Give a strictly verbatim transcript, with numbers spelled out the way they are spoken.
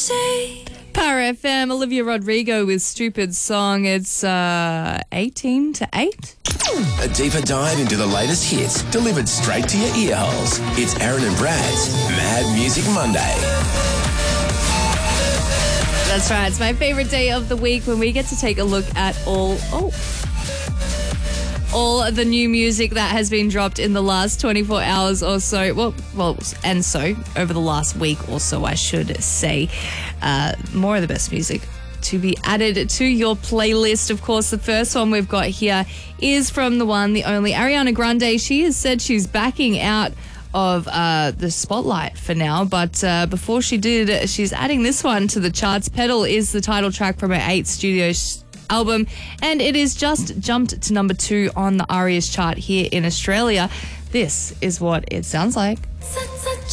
say. Power F M, Olivia Rodrigo with Stupid Song. It's uh, eighteen to eight. A deeper dive into the latest hits delivered straight to your ear holes. It's Aaron and Brad's Mad Music Monday. That's right. It's my favorite day of the week when we get to take a look at all oh all the new music that has been dropped in the last twenty-four hours or so. Well, well, and so over the last week or so, I should say. Uh, more of the best music to be added to your playlist. Of course, the first one we've got here is from the one, the only Ariana Grande. She has said she's backing out of uh, the spotlight for now, but uh, before she did, she's adding this one to the charts. Pedal is the title track from her eighth studio sh- album, and it is just jumped to number two on the ARIA's chart here in Australia. This is what it sounds like.